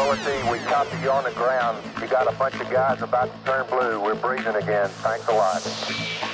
Doherty, we copy you on the ground. You got a bunch of guys about to turn blue. We're breathing again. Thanks a lot.